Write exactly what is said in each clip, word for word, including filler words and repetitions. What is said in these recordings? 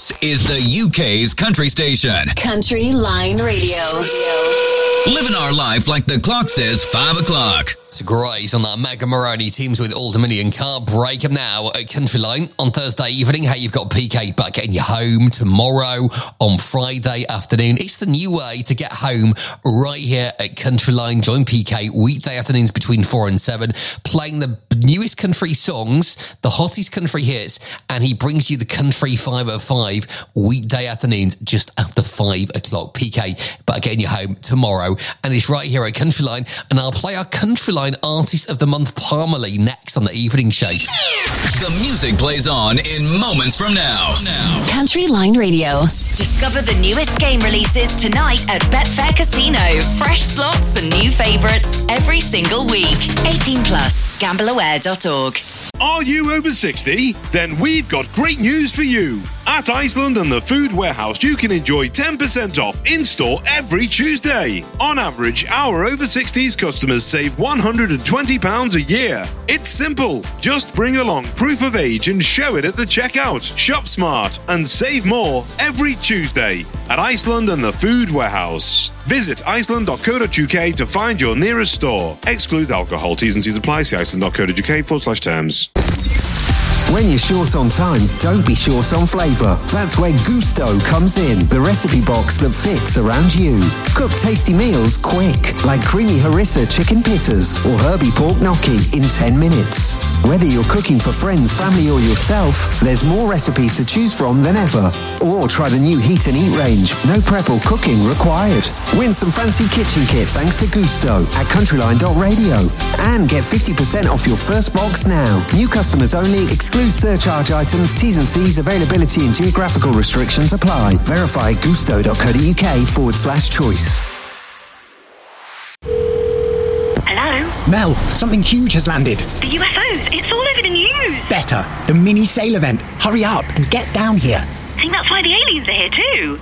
This is the U K's country station. Country Line Radio. Living our life like the clock says five o'clock. It's great on that Mega Maroney teams with Old Dominion car break up now at Country Line on Thursday evening. Hey, you've got P K back getting you home tomorrow on Friday afternoon. It's the new way to get home right here at Country Line. Join P K weekday afternoons between four and seven, playing the newest country songs, the hottest country hits, and he brings you the Country five oh five weekday afternoons just after five o'clock. P K back getting you home tomorrow, and it's right here at Country Line, and I'll play our Country Line Artist of the Month, Parmalee, next on the evening show. The music plays on in moments from now. now. Country Line Radio. Discover the newest game releases tonight at Betfair Casino. Fresh slots and new favourites every single week. eighteen plus, gamble aware dot org. Are you over sixty? Then we've got great news for you. At Iceland and the Food Warehouse, you can enjoy ten percent off in-store every Tuesday. On average, our over sixties customers save one hundred twenty pounds a year. It's simple. Just bring along proof of age and show it at the checkout. Shop smart and save more every Tuesday at Iceland and the Food Warehouse. Visit iceland dot co dot uk to find your nearest store. Excludes alcohol. T's and C's apply. See iceland dot co dot uk forward slash terms. When you're short on time, don't be short on flavour. That's where Gusto comes in, the recipe box that fits around you. Cook tasty meals quick, like creamy harissa chicken pittas or herby pork gnocchi in ten minutes. Whether you're cooking for friends, family or yourself, there's more recipes to choose from than ever. Or try the new Heat and Eat range, no prep or cooking required. Win some fancy kitchen kit thanks to Gusto at countryline dot radio. And get fifty percent off your first box now. New customers only, exclusive surcharge items, T's and C's, availability and geographical restrictions apply. Verify gusto dot co dot uk forward slash choice. Hello? Mel, something huge has landed. The U F Os, it's all over the news. Better, the mini sail event. Hurry up and get down here. I think that's why the aliens are here too.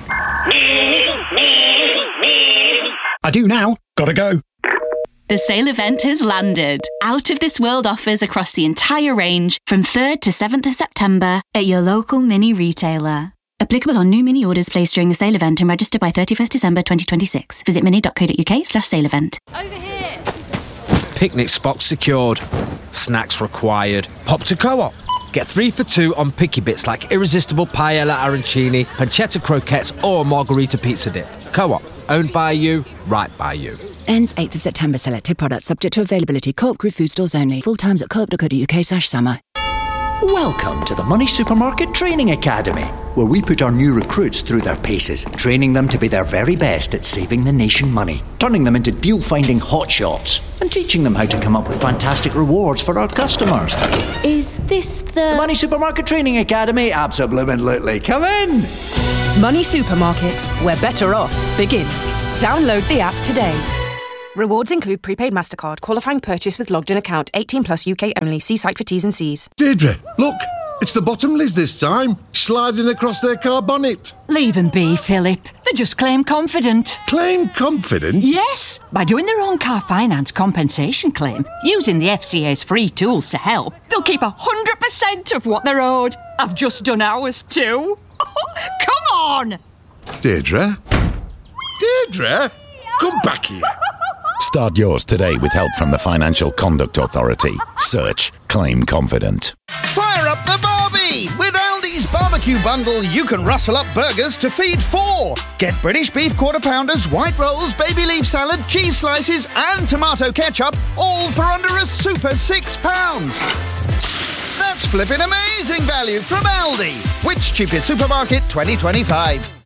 I do now. Gotta go. The sale event has landed. Out of this world offers across the entire range from third to seventh of September at your local mini retailer. Applicable on new mini orders placed during the sale event and registered by thirty-first December twenty twenty-six. Visit mini dot co dot uk slash sale event. Over here. Picnic spots secured. Snacks required. Hop to Co-op. Get three for two on picky bits like irresistible paella arancini, pancetta croquettes or margarita pizza dip. Co-op. Owned by you, right by you. Ends eighth of September. Selected products subject to availability. Co-op Group food stores only. Full times at co op dot co dot uk slash summer. Welcome to the Money Supermarket Training Academy, where we put our new recruits through their paces, training them to be their very best at saving the nation money, turning them into deal-finding hotshots, and teaching them how to come up with fantastic rewards for our customers. Is this the... the Money Supermarket Training Academy? Absolutely. Come in! Money Supermarket, where better off begins. Download the app today. Rewards include prepaid MasterCard, qualifying purchase with logged in account, eighteen plus U K only. See site for T's and C's. Deirdre, look, it's the Bottomleys this time, sliding across their car bonnet. Leave them be, Philip. They just claim confident. Claim confident? Yes, by doing their own car finance compensation claim, using the F C A's free tools to help, they'll keep one hundred percent of what they're owed. I've just done ours too. Come on! Deirdre? Deirdre? Come back here. Start yours today with help from the Financial Conduct Authority. Search Claim Confident. Fire up the Barbie! With Aldi's barbecue bundle, you can rustle up burgers to feed four. Get British beef quarter pounders, white rolls, baby leaf salad, cheese slices, and tomato ketchup, all for under a super six pounds. That's flipping amazing value from Aldi. Which cheapest supermarket twenty twenty-five?